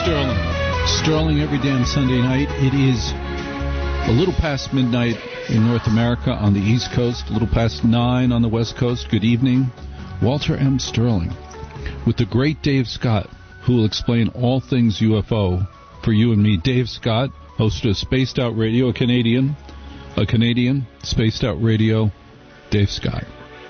Sterling. Sterling every damn Sunday night. It is a little past midnight in North America on the East Coast, a little past 9 on the West Coast. Good evening. Walter M. Sterling with the great Dave Scott, who will explain all things UFO for you and me. Dave Scott, host of Spaced Out Radio, a Canadian, Spaced Out Radio. Dave Scott.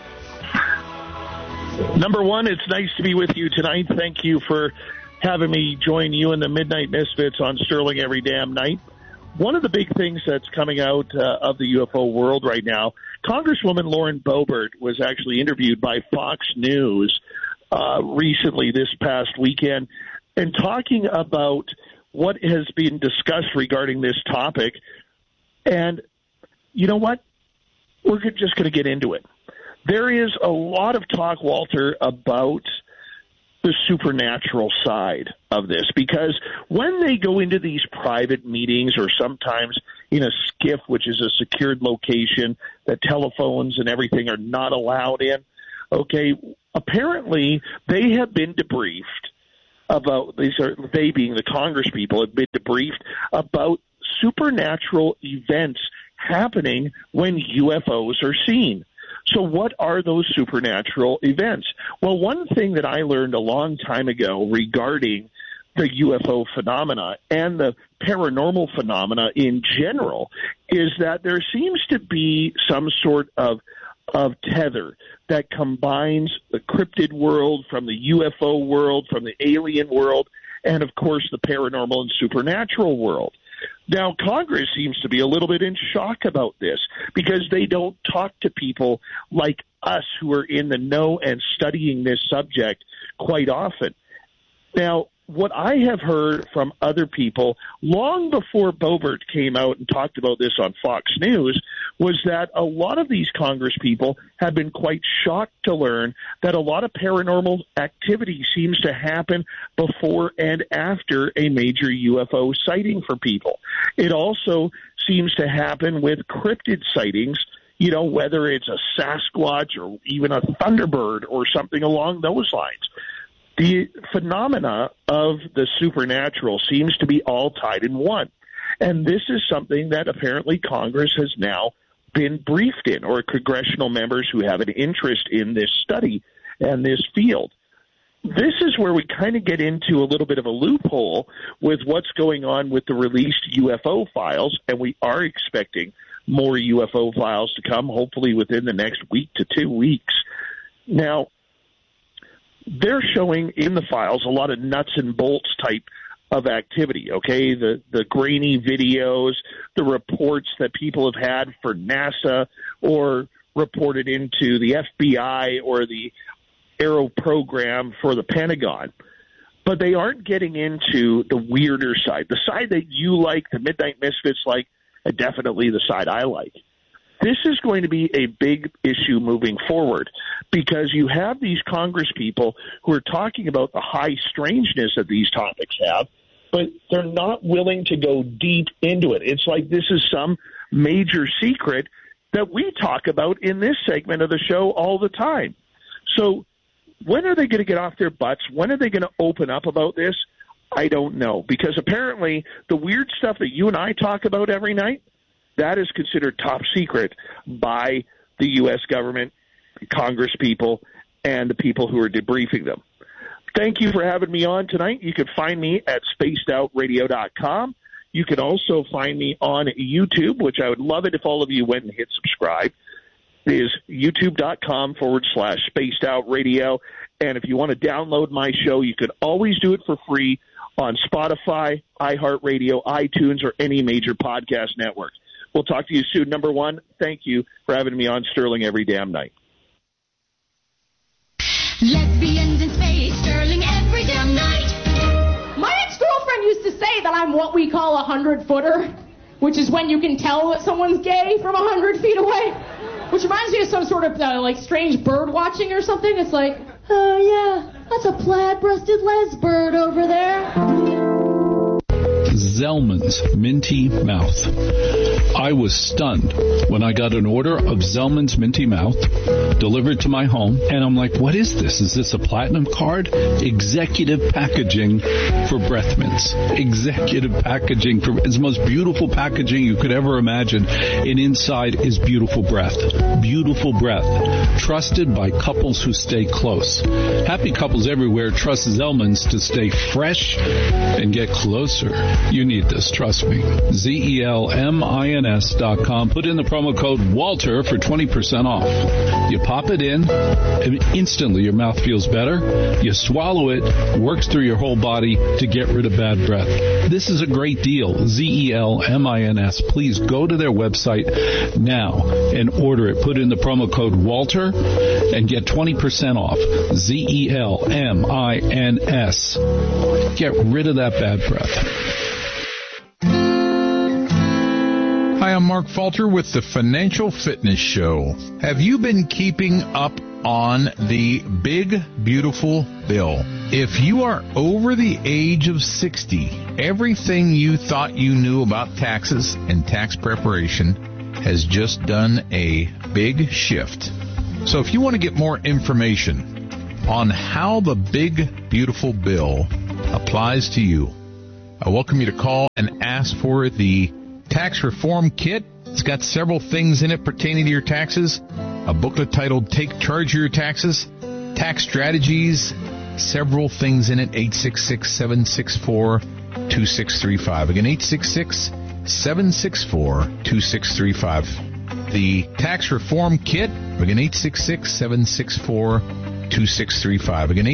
Number one, it's nice to be with you tonight. Thank you for having me join you in the Midnight Misfits on Sterling every damn night. One of the big things that's coming out of the UFO world right now, Congresswoman Lauren Boebert was actually interviewed by Fox News recently this past weekend and talking about what has been discussed regarding this topic. And you know what? We're just going to get into it. There is a lot of talk, Walter, about the supernatural side of this, because when they go into these private meetings or sometimes in a SCIF, which is a secured location that telephones and everything are not allowed in, okay, apparently they have been debriefed about, they being the Congress people, have been debriefed about supernatural events happening when UFOs are seen. So what are those supernatural events? Well, one thing that I learned a long time ago regarding the UFO phenomena and the paranormal phenomena in general is that there seems to be some sort of tether that combines the cryptid world from the UFO world, from the alien world, and, of course, the paranormal and supernatural world. Now, Congress seems to be a little bit in shock about this because they don't talk to people like us who are in the know and studying this subject quite often. Now, what I have heard from other people long before Boebert came out and talked about this on Fox News was that a lot of these Congress people have been quite shocked to learn that a lot of paranormal activity seems to happen before and after a major UFO sighting for people. It also seems to happen with cryptid sightings, you know, whether it's a Sasquatch or even a Thunderbird or something along those lines. The phenomena of the supernatural seems to be all tied in one. And this is something that apparently Congress has now been briefed in, or congressional members who have an interest in this study and this field. This is where we kind of get into a little bit of a loophole with what's going on with the released UFO files, and we are expecting more UFO files to come, hopefully within the next week to 2 weeks. Now, they're showing in the files a lot of nuts and bolts type of activity, okay? The grainy videos, the reports that people have had for NASA or reported into the FBI or the Aero program for the Pentagon. But they aren't getting into the weirder side, the side that you like, the Midnight Misfits like, and definitely the side I like. This is going to be a big issue moving forward because you have these Congress people who are talking about the high strangeness that these topics have, but they're not willing to go deep into it. It's like this is some major secret that we talk about in this segment of the show all the time. So when are they going to get off their butts? When are they going to open up about this? I don't know, because apparently the weird stuff that you and I talk about every night, that is considered top secret by the U.S. government, Congress people, and the people who are debriefing them. Thank you for having me on tonight. You can find me at spacedoutradio.com. You can also find me on YouTube, which I would love it if all of you went and hit subscribe. It is youtube.com/spacedoutradio. And if you want to download my show, you can always do it for free on Spotify, iHeartRadio, iTunes, or any major podcast network. We'll talk to you soon. Number one, thank you for having me on Sterling every damn night. Lesbians in space, Sterling every damn night. My ex-girlfriend used to say that I'm what we call a 100-footer, which is when you can tell that someone's gay from 100 feet away, which reminds me of some sort of like strange bird watching or something. It's like, oh yeah, that's a plaid-breasted les bird over there. Zellman's Minty Mouth. I was stunned when I got an order of Zellman's Minty Mouth delivered to my home, and I'm like, what is this? Is this a platinum card? Executive packaging for breath mints. Executive packaging for, it's the most beautiful packaging you could ever imagine, and inside is beautiful breath. Beautiful breath. Trusted by couples who stay close. Happy couples everywhere trust Zellman's to stay fresh and get closer. You need this, trust me. ZELMINS.com. Put in the promo code WALTER for 20% off. You pop it in, and instantly your mouth feels better. You swallow it, works through your whole body to get rid of bad breath. This is a great deal. ZELMINS. Please go to their website now and order it. Put in the promo code WALTER and get 20% off. ZELMINS. Get rid of that bad breath. Hi, I'm Mark Falter with the Financial Fitness Show. Have you been keeping up on the big, beautiful bill? If you are over the age of 60, everything you thought you knew about taxes and tax preparation has just done a big shift. So if you want to get more information on how the big, beautiful bill applies to you, I welcome you to call and ask for the Tax Reform Kit. It's got several things in it pertaining to your taxes. A booklet titled Take Charge of Your Taxes, Tax Strategies, several things in it. 866-764-2635. Again, 866-764-2635. The Tax Reform Kit. Again, 866-764-2635. Again,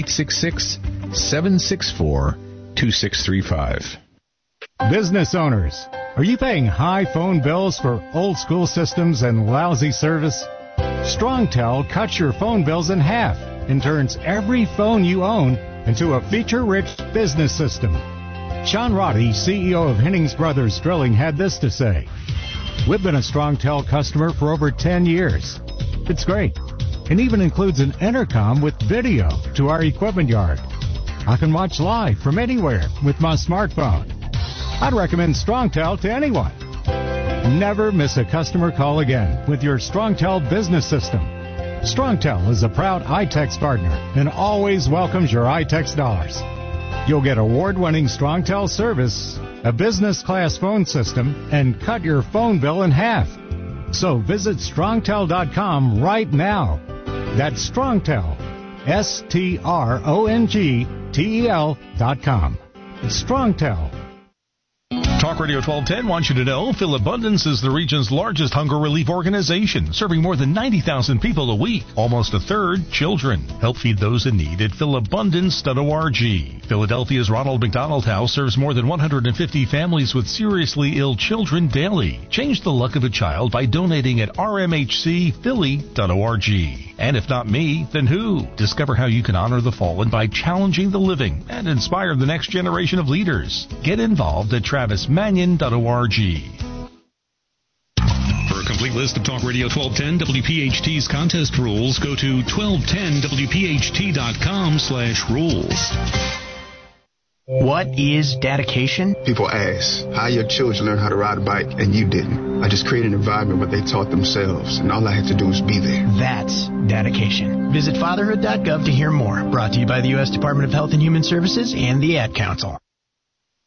866-764-2635. Business owners, are you paying high phone bills for old school systems and lousy service? StrongTel cuts your phone bills in half and turns every phone you own into a feature-rich business system. Sean Roddy, CEO of Hennings Brothers Drilling, had this to say: "We've been a StrongTel customer for over 10 years. It's great, and even includes an intercom with video to our equipment yard. I can watch live from anywhere with my smartphone. I'd recommend StrongTel to anyone. Never miss a customer call again with your StrongTel business system. StrongTel is a proud iTex partner and always welcomes your iTex dollars. You'll get award-winning StrongTel service, a business-class phone system, and cut your phone bill in half. So visit StrongTel.com right now. That's StrongTel, StrongTel.com. StrongTel. Talk Radio 1210 wants you to know Phil Abundance is the region's largest hunger relief organization, serving more than 90,000 people a week, almost a third children. Help feed those in need at philabundance.org. Philadelphia's Ronald McDonald House serves more than 150 families with seriously ill children daily. Change the luck of a child by donating at rmhcphilly.org. And if not me, then who? Discover how you can honor the fallen by challenging the living and inspire the next generation of leaders. Get involved at travismanion.org. For a complete list of Talk Radio 1210 WPHT's contest rules, go to 1210WPHT.com/rules. What is dedication? People ask, how your children learn how to ride a bike and you didn't? I just created an environment where they taught themselves, and all I had to do was be there. That's dedication. Visit fatherhood.gov to hear more. Brought to you by the U.S. Department of Health and Human Services and the Ad Council.